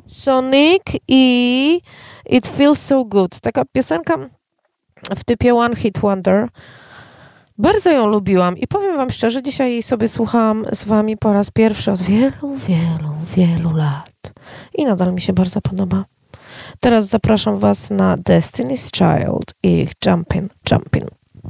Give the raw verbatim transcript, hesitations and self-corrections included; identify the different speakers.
Speaker 1: Sonic i It Feels So Good. Taka piosenka w typie One Hit Wonder. Bardzo ją lubiłam i powiem wam szczerze, dzisiaj jej sobie słuchałam z wami po raz pierwszy od wielu, wielu, wielu lat. I nadal mi się bardzo podoba. Teraz zapraszam was na Destiny's Child i ich Jumpin', Jumpin'.